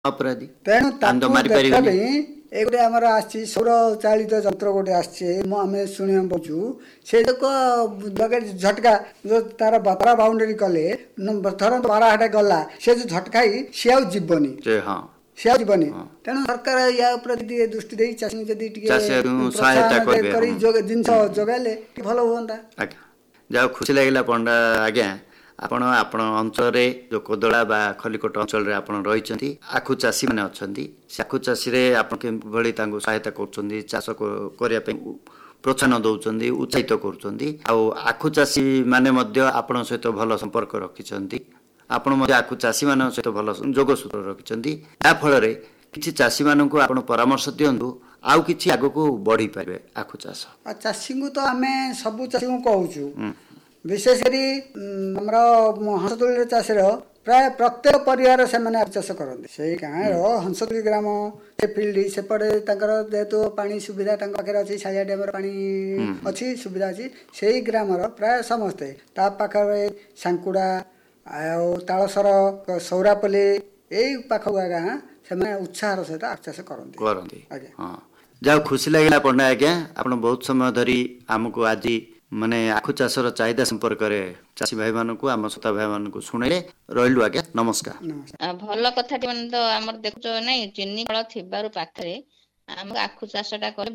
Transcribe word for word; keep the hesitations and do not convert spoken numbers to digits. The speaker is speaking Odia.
ଅପରାଧୀ ତେଣୁ ଆମେ ତ ତାକୁ ମାରିପାରିବାନି। ଦେଖିବା ପାଇଁ ଏ ଗୋଟେ ଆମର ଆସିଛି ସୌର ଚାଳିତ ଯନ୍ତ୍ର ଗୋଟେ ଆସିଛି ମୁଁ ଆମେ ଶୁଣିବାକୁ ପାଉଛୁ ସେ ଯାକ ଲଗେଇ ଝଟକା ଯୋଉ ତାର ବାରା ବାଉଣ୍ଡରୀ କଲେ ଧର ବାରହାଟ ଗଲା ସେ ଯୋଉ ଝଟକାଇ ସିଏ ଆଉ ଯିବନି ଯେ ହଁ ସିଏ ଆଉ ଯିବନି। ତେଣୁ ସରକାର ୟା ଉପରେ ଟିକେ ଦୃଷ୍ଟି ଦେଇ ଚାଷୀଙ୍କୁ ଯଦି ଟିକେ ଚାଷୀଙ୍କୁ ସହାୟତା ପ୍ରୋତ୍ସାହନ କରିବେ, କରି ହଁ। ଯୋଗ- ଜିନିଷ ଯୋଗାଇଲେ ଟିକେ ଭଲ ହୁଅନ୍ତା। ଆଜ୍ଞା ଯାହା ହଉ ଖୁସି ଲାଗିଲା ପଣ୍ଡା ଆଜ୍ଞା ଆପଣ ଆପଣ ଅଞ୍ଚଳରେ ଯେଉଁ କୋଦଳା ବା ଖଲିକୋଟ ଅଞ୍ଚଳରେ ଆପଣ ରହିଛନ୍ତି ଆଖୁ ଚାଷୀମାନେ ଅଛନ୍ତି ସେ ଆଖୁ ଚାଷୀରେ ଆପଣ କିଭଳି ତାଙ୍କୁ ସହାୟତା କରୁଛନ୍ତି ଚାଷ କ- କରିବା ପାଇଁ ପ୍ରୋତ୍ସାହନ ଦେଉଛନ୍ତି ଉତ୍ସାହିତ କରୁଛନ୍ତି ଆଉ ଆଖୁ ଚାଷୀମାନେ ମଧ୍ୟ ଆପଣଙ୍କ ସହିତ ଭଲ ସମ୍ପର୍କ ରଖିଛନ୍ତି ଆପଣ ମଧ୍ୟ ଆଖୁ ଚାଷୀମାନଙ୍କ ସହିତ ଭଲ ଯୋଗସୂତ୍ର ରଖିଛନ୍ତି ଯାହାଫଳରେ କିଛି ଚାଷୀମାନଙ୍କୁ ଆପଣ ପରାମର୍ଶ ଦିଅନ୍ତୁ ଆଉ କିଛି ଆଗକୁ ବଢ଼ି ପାରିବେ ଆଖୁ ଚାଷ। ଆଉ ଚାଷୀଙ୍କୁ ତ ଆମେ ସବୁ ଚାଷୀଙ୍କୁ କହୁଛୁ ବିଶେଷ କରି ଆମର ହଂସତୁଳି ଚାଷର ପ୍ରାୟ ପ୍ରତ୍ୟେକ ପରିବାର ସେମାନେ ଆଖୁ ଚାଷ କରନ୍ତି ସେଇ ଗାଁର ହଂସତୁଳି ଗ୍ରାମ ସେ ଫିଲ୍ଡ ସେପଟେ ତାଙ୍କର ଯେହେତୁ ପାଣି ସୁବିଧା ତାଙ୍କ ପାଖରେ ଅଛି ସାଳିଆ ଡ୍ୟାମର ପାଣି ଅଛି ସୁବିଧା ଅଛି ସେଇ ଗ୍ରାମର ପ୍ରାୟ ସମସ୍ତେ ତା ପାଖରେ ସାଙ୍କୁଡ଼ା ଆଉ ତାଳସର ସୌରାପଲ୍ଲୀ ଏଇ ପାଖ ଗାଁ ସେମାନେ ଉତ୍ସାହର ସହିତ ଆଖୁ ଚାଷ କରନ୍ତି କରନ୍ତି ଆଜ୍ଞା। ହଁ ଯାହା ହଉ ଖୁସି ଲାଗିଲା ପଣ୍ଡା ଆଜ୍ଞା ଆପଣ ବହୁତ ସମୟ ଧରି ଆମକୁ ଆଜି ମାନେ ଆଖୁ ଚାଷର ଚାହିଦା ସମ୍ପର୍କରେ ଚାଷୀ ଭାଇମାନଙ୍କୁ ଆମ ଶ୍ରୋତା ଭାଇମାନଙ୍କୁ ଶୁଣେଇଲେ ରହିଲୁ ଆଜ୍ଞା ନମସ୍କାର। ନମସ୍କାର। ଆ ଭଲ କଥାଟି ମାନେ ତ ଆମର ଦେଖୁଛ ନାଇଁ ଚିନି କଳ ଥିବାରୁ ପାଖରେ ଆମକୁ ଆଖୁ ଚାଷ ଟା କଲେ